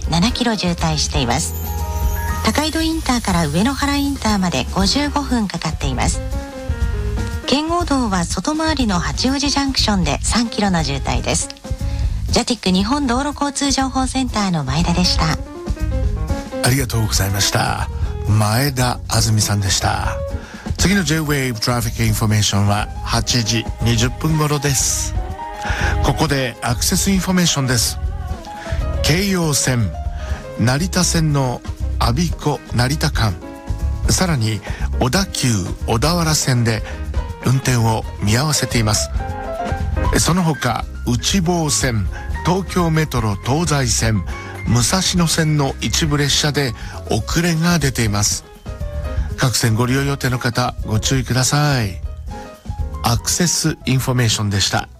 7キロ渋滞しています。高井戸インターから上野原インターまで55分かかっています。圏央道は外回りの八王子ジャンクションで3キロの渋滞です。ジャティック日本道路交通情報センターの前田でした。 ありがとうございました。前田あずみさんでした。次の J-Wave トラフィックインフォメーションは8時20分頃です。ここでアクセスインフォメーションです。京葉線、成田線の我孫子成田間、さらに小田急小田原線で運転を見合わせています。その他内房線、東京メトロ東西線、武蔵野線の一部列車で遅れが出ています。各線ご利用予定の方ご注意ください。アクセスインフォメーションでした。